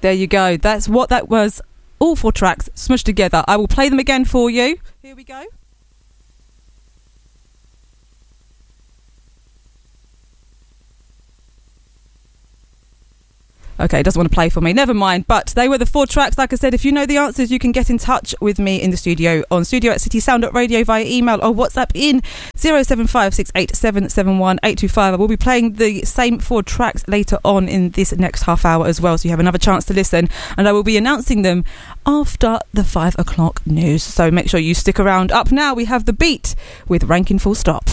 There you go. That's what that was. All 4 tracks smushed together. I will play them again for you. Here we go. Okay, it doesn't want to play for me. Never mind. But they were the 4 tracks. Like I said, if you know the answers, you can get in touch with me in the studio on studio@citysound.radio via email or WhatsApp in 07568771825. I will be playing the same 4 tracks later on in this next half hour as well, so you have another chance to listen. And I will be announcing them after the 5 o'clock news. So make sure you stick around. Up now, we have The Beat with Ranking Full Stop.